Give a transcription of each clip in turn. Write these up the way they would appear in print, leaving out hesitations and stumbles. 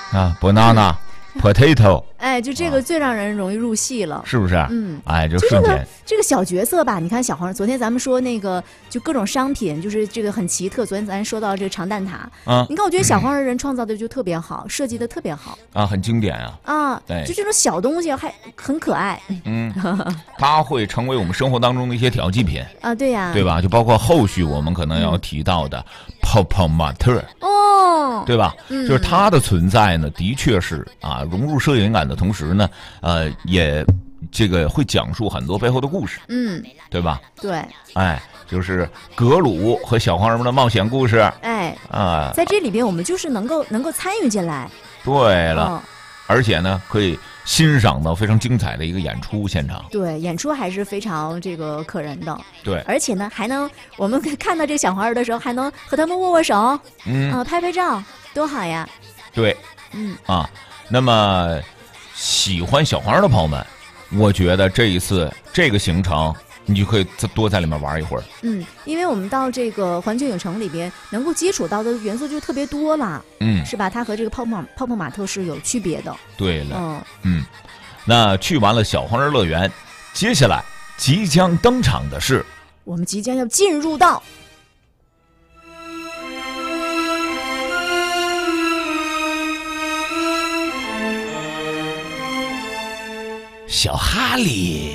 banana。potato， 哎，就这个最让人容易入戏了， 是不是？哎，就瞬间这个小角色吧，你看小黄人，昨天咱们说那个就各种商品，就是这个很奇特。昨天咱说到这个长蛋挞，你看我觉得小黄人创造的就特别好，设计的特别好啊，很经典啊， 对，就这种小东西还很可爱， 它会成为我们生活当中的一些调剂品啊，对呀， 对吧？就包括后续我们可能要提到的泡泡玛特对吧？就是它的存在呢，的确是啊，融入摄影感的同时呢，也这个会讲述很多背后的故事，对吧？ 对， 哎，就是格鲁和小黄人们的冒险故事， 哎啊，在这里边我们就是能够参与进来。对了， 而且呢，可以欣赏到非常精彩的一个演出现场。 对，演出还是非常这个可人的。 对， 而且呢，还能我们看到这小黄人的时候，还能和他们握握手，拍拍照，多好呀！ 对，那么喜欢小黄人的朋友们，我觉得这一次这个行程，你就可以多在里面玩一会儿。 因为我们到这个环球影城里边，能够接触到的元素就特别多了，是吧？它和这个泡泡玛特是有区别的。 对了，那去完了小黄人乐园，接下来即将登场的是， 我们即将要进入到小哈利。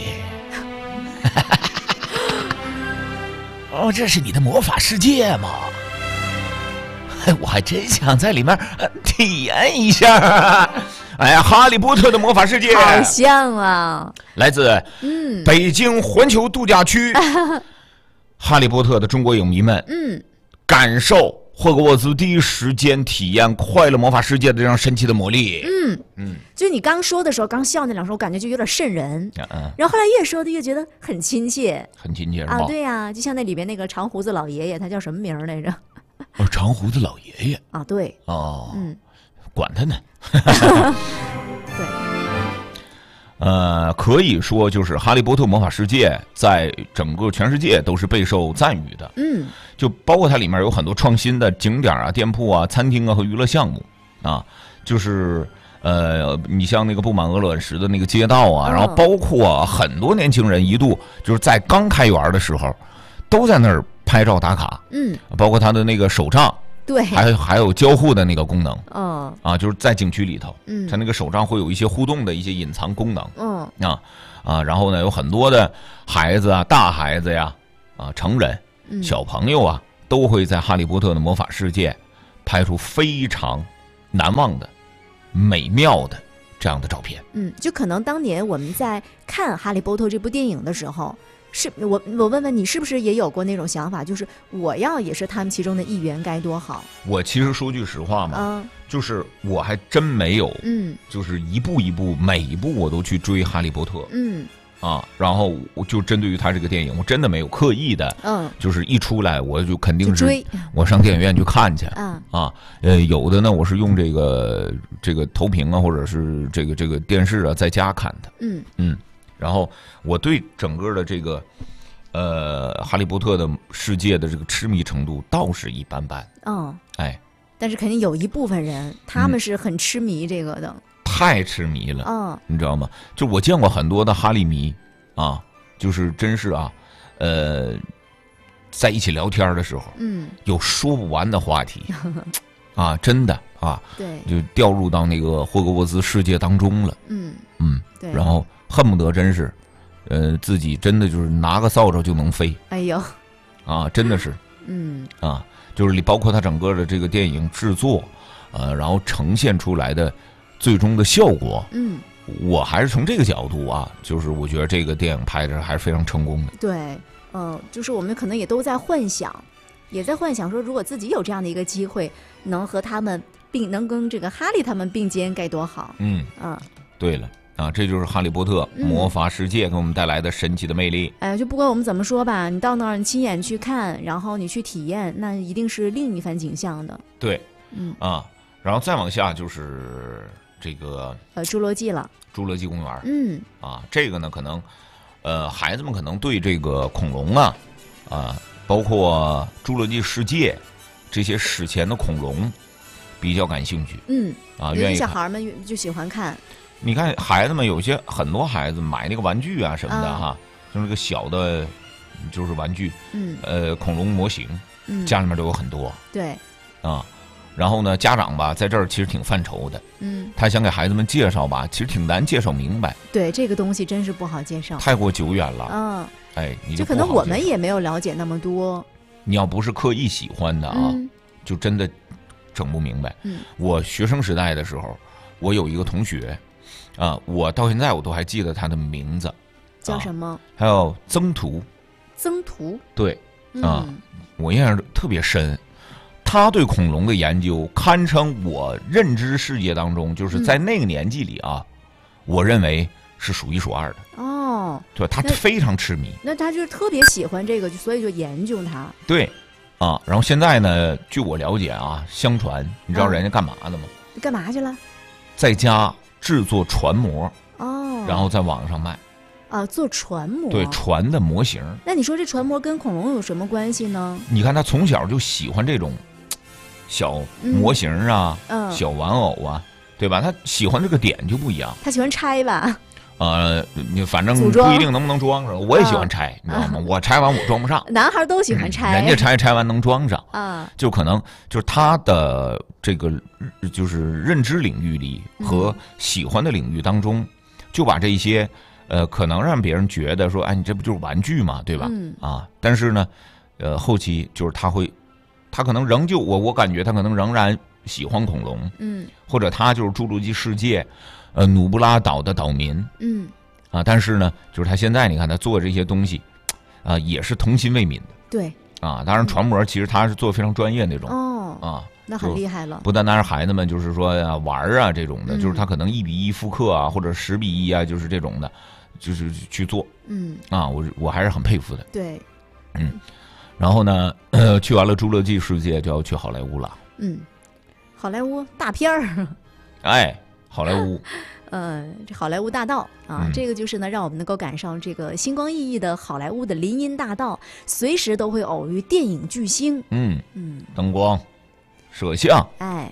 哦，这是你的魔法世界吗？我还真想在里面体验一下。哎呀，哈利波特的魔法世界好像啊， 来自北京环球度假区。哈利波特的中国影迷们，感受霍格沃兹第一时间体验快乐魔法世界的这样神奇的魔力。 就你刚说的时候，刚笑那两声，我感觉就有点瘆人。然后后来越说的越觉得很亲切， 很亲切是吧？ 对呀，就像那里边那个长胡子老爷爷，他叫什么名来着？ 长胡子老爷爷啊，对， 管他呢。 对， 可以说就是《哈利波特魔法世界》在整个全世界都是备受赞誉的。就包括它里面有很多创新的景点啊、店铺啊、餐厅啊和娱乐项目啊，就是你像那个布满鹅卵石的那个街道啊，然后包括很多年轻人一度就是在刚开园的时候，都在那儿拍照打卡。包括它的那个手账。 对， 还有交互的那个功能，就是在景区里头，它那个手账会有一些互动的一些隐藏功能，然后呢，有很多的孩子啊、大孩子呀、成人、小朋友啊，都会在哈利波特的魔法世界拍出非常难忘的、美妙的这样的照片。 就可能当年我们在看《哈利波特》这部电影的时候。是我问问你，是不是也有过那种想法，就是我要也是他们其中的一员该多好？ 我其实说句实话嘛，就是我还真没有，就是一步一步每一步我都去追哈利波特，然后我就针对于他这个电影，我真的没有刻意的，就是一出来我就肯定是我上电影院去看去，有的呢我是用这个投屏啊，或者是这个电视啊在家看的，然后我对整个的这个哈利波特的世界的这个痴迷程度倒是一般般。 但是肯定有一部分人他们是很痴迷这个的， 太痴迷了。你知道吗？就我见过很多的哈利迷啊，就是真是啊，在一起聊天的时候，有说不完的话题啊，真的啊， 对， 就掉入到那个霍格沃兹世界当中了。 对， 然后恨不得真是，自己真的就是拿个扫帚就能飞。 哎呦， 真的是，就是包括它整个的这个电影制作，然后呈现出来的最终的效果，我还是从这个角度啊，就是我觉得这个电影拍的还是非常成功的。 对，就是我们可能也都在幻想，说，如果自己有这样的一个机会，能和他们能跟这个哈利他们并肩，该多好。 对了。这就是哈利波特魔法世界给我们带来的神奇的魅力。 就不管我们怎么说吧，你到那儿你亲眼去看，然后你去体验，那一定是另一番景象的。 对，然后再往下就是这个侏罗纪了， 侏罗纪公园。这个呢可能孩子们可能对这个恐龙啊包括侏罗纪世界这些史前的恐龙比较感兴趣。愿意小孩们就喜欢看。 你看孩子们有些很多孩子买那个玩具啊什么的哈，就是那个小的，就是玩具，恐龙模型，家里面都有很多。 对， 然后呢，家长吧在这儿其实挺犯愁的，他想给孩子们介绍吧，其实挺难介绍明白。 对，这个东西真是不好介绍， 太过久远了。你就可能我们也没有了解那么多。 你要不是刻意喜欢的啊，就真的整不明白。我学生时代的时候，我有一个同学，我到现在我都还记得他的名字， 叫什么？ 还有曾图。 曾图。 对，我印象特别深。他对恐龙的研究堪称我认知世界当中，就是在那个年纪里啊，我认为是数一数二的。对，他非常痴迷。 那他就是特别喜欢这个，所以就研究它。 对，然后现在呢，据我了解啊，相传你知道人家干嘛的吗？ 干嘛去了？ 在家制作船模，然后在网上卖。 做船模。 对，船的模型。 那你说这船模跟恐龙有什么关系呢？ 你看他从小就喜欢这种小模型啊，小玩偶啊，对吧？他喜欢这个点就不一样。 他喜欢拆吧？ 你反正不一定能不能装上。我也喜欢拆，你知道吗？我拆完我装不上。 男孩都喜欢拆， 人家拆完能装上就可能就是他的这个就是认知领域里和喜欢的领域当中，就把这一些可能让别人觉得说，哎，你这不就是玩具嘛，对吧？但是呢，后期就是他可能仍旧我感觉他可能仍然喜欢恐龙，或者他就是侏罗纪世界。努布拉岛的岛民，但是呢，就是他现在你看他做这些东西，也是童心未泯的。 对， 当然船模其实他是做非常专业那种。 那很厉害了。 不单单是孩子们，就是说玩啊这种的，就是他可能1比1复刻啊，或者10比1啊，就是这种的，就是去做。我还是很佩服的。 对， 然后呢，去完了侏罗纪世界，就要去好莱坞了。 好莱坞大片儿。 好莱坞， 这好莱坞大道这个就是呢，让我们能够赶上这个星光熠熠的好莱坞的林荫大道，随时都会偶遇电影巨星。 灯光、摄像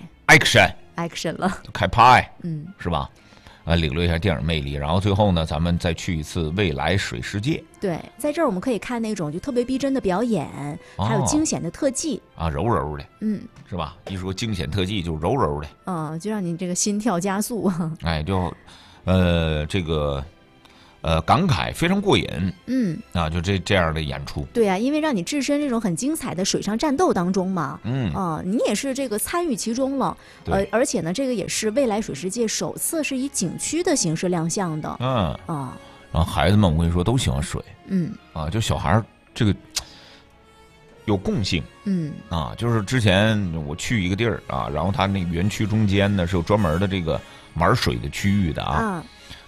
，action 了， 开拍，是吧？领略一下电影魅力，然后最后呢，咱们再去一次未来水世界。 对，在这儿我们可以看那种就特别逼真的表演，还有惊险的特技柔柔的，是吧？一说惊险特技就柔柔的，就让你这个心跳加速。 就这个感慨非常过瘾。就这样的演出。 对啊，因为让你置身这种很精彩的水上战斗当中嘛。你也是这个参与其中了。而且呢，这个也是未来水世界首次是以景区的形式亮相的。 然后孩子们，我跟你说都喜欢水。就小孩这个有共性。就是之前我去一个地儿然后他那个园区中间呢是有专门的这个玩水的区域的